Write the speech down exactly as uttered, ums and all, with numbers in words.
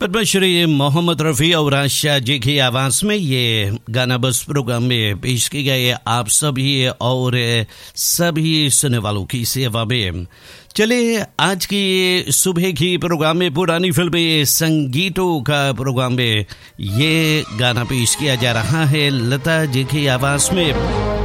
पद्मश्री मोहम्मद रफ़ी और आशा जी की आवाज़ में ये गाना बस प्रोग्राम में पेश किए गए आप सभी और सभी सुनने वालों की सेवा में। चलिए आज की सुबह की प्रोग्राम में पुरानी फिल्में संगीतों का प्रोग्राम में ये गाना पेश किया जा रहा है लता जी की आवाज़ में।